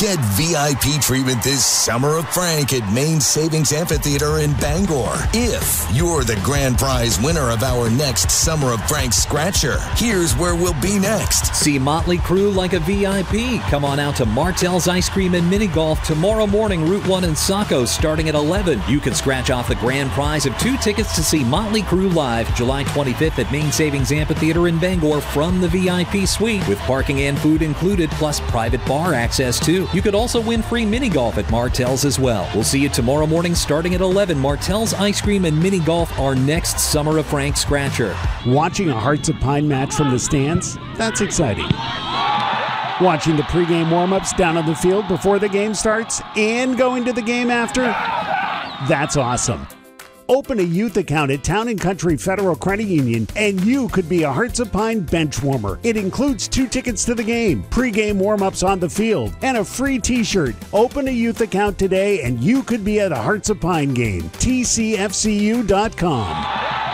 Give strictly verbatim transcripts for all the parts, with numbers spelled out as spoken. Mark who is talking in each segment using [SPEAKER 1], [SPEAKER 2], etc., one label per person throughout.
[SPEAKER 1] Get V I P treatment this Summer of Frank at Main Savings Amphitheater in Bangor. If you're the grand prize winner of our next Summer of Frank Scratcher, here's where we'll be next.
[SPEAKER 2] See Motley Crue like a V I P. Come on out to Martell's Ice Cream and Mini Golf tomorrow morning, Route one in Saco, starting at eleven. You can scratch off the grand prize of two tickets to see Motley Crue live July twenty-fifth at Main Savings Amphitheater in Bangor from the V I P suite, with parking and food included, plus private bar access too. You could also win free mini golf at Martell's as well. We'll see you tomorrow morning starting at eleven. Martell's Ice Cream and Mini Golf, our next Summer of Frank Scratcher.
[SPEAKER 3] Watching a Hearts of Pine match from the stands? That's exciting. Watching the pregame warm-ups down on the field before the game starts and going to the game after? That's awesome. Open a youth account at Town and Country Federal Credit Union, and you could be a Hearts of Pine bench warmer. It includes two tickets to the game, pregame warm-ups on the field, and a free t-shirt. Open a youth account today, and you could be at a Hearts of Pine game. T C F C U dot com.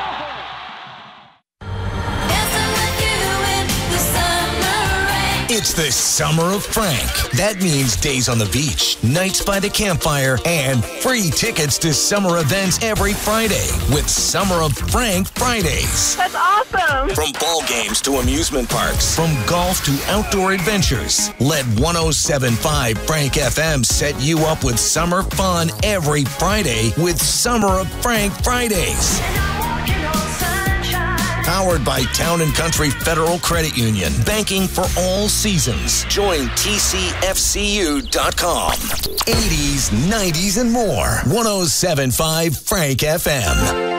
[SPEAKER 1] It's the Summer of Frank. That means days on the beach, nights by the campfire, and free tickets to summer events every Friday with Summer of Frank Fridays.
[SPEAKER 4] That's awesome.
[SPEAKER 1] From ball games to amusement parks, from golf to outdoor adventures, let one oh seven point five Frank F M set you up with summer fun every Friday with Summer of Frank Fridays. Powered by Town and Country Federal Credit Union. Banking for all seasons. Join T C F C U dot com. eighties, nineties, and more. one oh seven point five Frank F M.